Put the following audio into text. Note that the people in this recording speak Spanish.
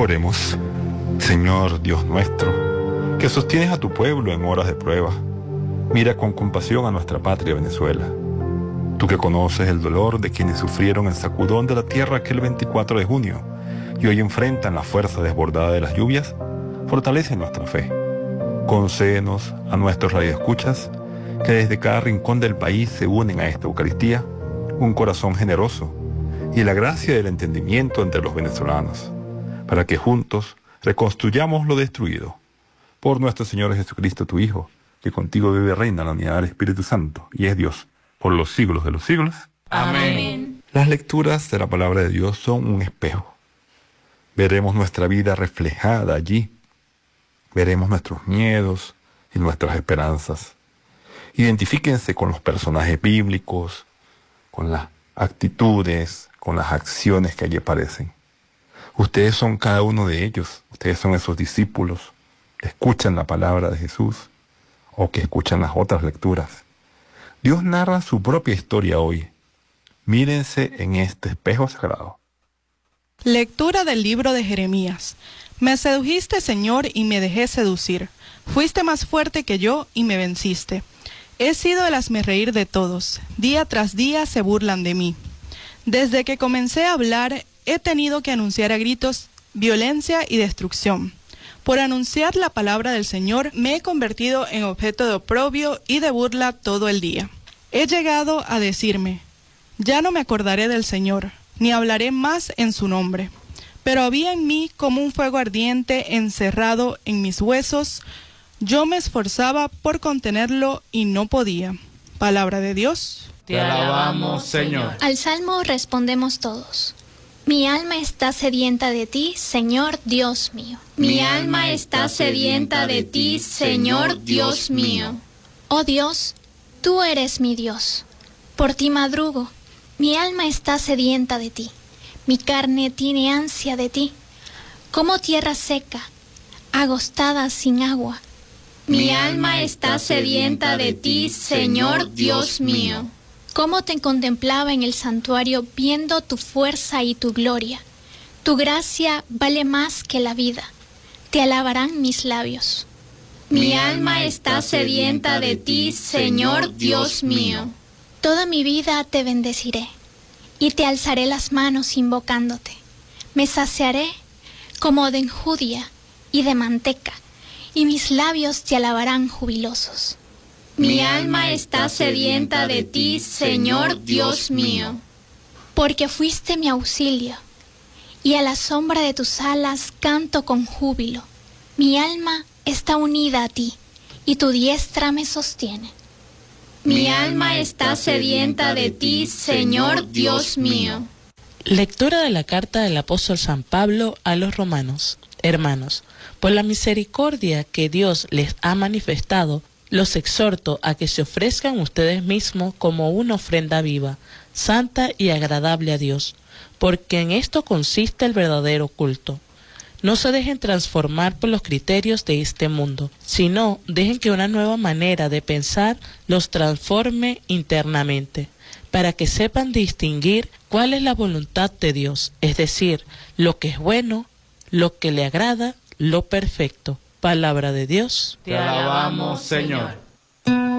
Oremos. Señor Dios nuestro, que sostienes a tu pueblo en horas de prueba, mira con compasión a nuestra patria Venezuela. Tú que conoces el dolor de quienes sufrieron el sacudón de la tierra aquel 24 de junio y hoy enfrentan la fuerza desbordada de las lluvias, fortalece nuestra fe. Concédenos a nuestros radioescuchas que desde cada rincón del país se unen a esta Eucaristía, un corazón generoso y la gracia del entendimiento entre los venezolanos, para que juntos reconstruyamos lo destruido. Por nuestro Señor Jesucristo, tu Hijo, que contigo vive y reina en la unidad del Espíritu Santo y es Dios por los siglos de los siglos. Amén. Las lecturas de la palabra de Dios son un espejo. Veremos nuestra vida reflejada allí. Veremos nuestros miedos y nuestras esperanzas. Identifíquense con los personajes bíblicos, con las actitudes, con las acciones que allí aparecen. Ustedes son cada uno de ellos. Ustedes son esos discípulos que escuchan la palabra de Jesús o que escuchan las otras lecturas. Dios narra su propia historia hoy. Mírense en este espejo sagrado. Lectura del libro de Jeremías. Me sedujiste, Señor, y me dejé seducir. Fuiste más fuerte que yo y me venciste. He sido el hazmerreír de todos. Día tras día se burlan de mí. Desde que comencé a hablar, he tenido que anunciar a gritos violencia y destrucción. Por anunciar la palabra del Señor, me he convertido en objeto de oprobio y de burla todo el día. He llegado a decirme, ya no me acordaré del Señor, ni hablaré más en su nombre. Pero había en mí como un fuego ardiente encerrado en mis huesos. Yo me esforzaba por contenerlo y no podía. Palabra de Dios. Te alabamos, Señor. Al salmo respondemos todos. Mi alma está sedienta de ti, Señor Dios mío. Mi alma está sedienta de ti, Señor Dios mío. Oh Dios, tú eres mi Dios. Por ti madrugo. Mi alma está sedienta de ti. Mi carne tiene ansia de ti. Como tierra seca, agostada sin agua. Mi alma está sedienta de ti, Señor Dios mío. Cómo te contemplaba en el santuario viendo tu fuerza y tu gloria. Tu gracia vale más que la vida. Te alabarán mis labios. Mi alma está sedienta de ti, Señor Dios mío. Toda mi vida te bendeciré y te alzaré las manos invocándote. Me saciaré como de enjudia y de manteca, y mis labios te alabarán jubilosos. Mi alma está sedienta de ti, Señor Dios mío. Porque fuiste mi auxilio, y a la sombra de tus alas canto con júbilo. Mi alma está unida a ti, y tu diestra me sostiene. Mi alma está sedienta de ti, Señor Dios mío. Lectura de la carta del apóstol San Pablo a los romanos. Hermanos, por la misericordia que Dios les ha manifestado, los exhorto a que se ofrezcan ustedes mismos como una ofrenda viva, santa y agradable a Dios, porque en esto consiste el verdadero culto. No se dejen transformar por los criterios de este mundo, sino dejen que una nueva manera de pensar los transforme internamente, para que sepan distinguir cuál es la voluntad de Dios, es decir, lo que es bueno, lo que le agrada, lo perfecto. Palabra de Dios. Te alabamos, Señor.